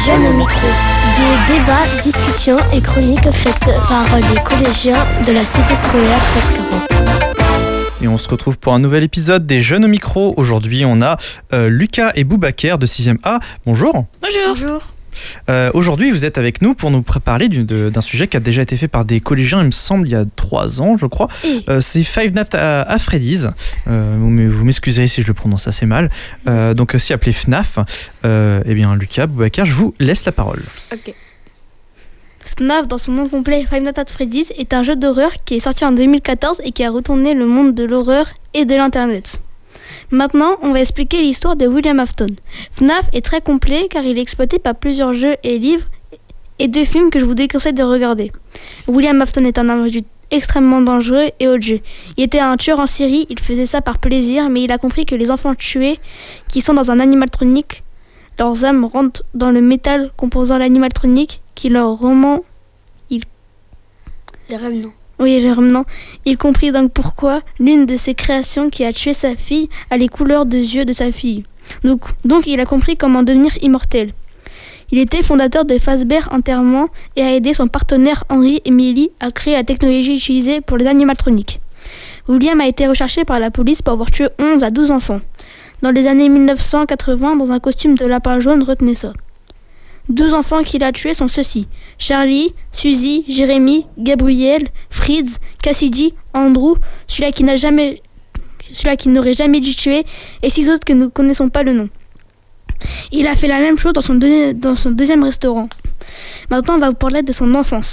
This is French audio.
jeunes au micro. Des débats, discussions et chroniques faites par les collégiens de la cité scolaire Presque. Et on se retrouve pour un nouvel épisode des Jeunes au micro. Aujourd'hui, on a Lucas et Boubaker de 6e A. Bonjour. Bonjour. Aujourd'hui, vous êtes avec nous pour nous parler d'un sujet qui a déjà été fait par des collégiens, il me semble, il y a 3 ans, je crois. C'est Five Nights at Freddy's. Vous m'excuserez si je le prononce assez mal. Donc aussi appelé FNAF. Eh bien, Lucas, Boubaker, je vous laisse la parole. Ok. FNAF, dans son nom complet, Five Nights at Freddy's, est un jeu d'horreur qui est sorti en 2014 et qui a retourné le monde de l'horreur et de l'internet. Maintenant, on va expliquer l'histoire de William Afton. FNAF est très complet car il est exploité par plusieurs jeux et livres et 2 films que je vous déconseille de regarder. William Afton est un individu extrêmement dangereux et odieux. Il était un tueur en série, il faisait ça par plaisir, mais il a compris que les enfants tués qui sont dans un animatronique, leurs âmes rentrent dans le métal composant l'animatronique qui leur remet... Les revenants. Oui, les revenants. Il comprit donc pourquoi l'une de ses créations qui a tué sa fille a les couleurs de yeux de sa fille. Donc il a compris comment devenir immortel. Il était fondateur de Fazbear Entertainment et a aidé son partenaire Henry Emily à créer la technologie utilisée pour les animatroniques. William a été recherché par la police pour avoir tué 11 à 12 enfants. Dans les années 1980, dans un costume de lapin jaune, retenez ça. 12 enfants qu'il a tués sont ceux-ci: Charlie, Suzy, Jérémy, Gabriel, Fritz, Cassidy, Andrew, celui qui n'aurait jamais dû tuer, et 6 autres que nous ne connaissons pas le nom. Il a fait la même chose dans son deuxième restaurant. Maintenant, on va vous parler de son enfance.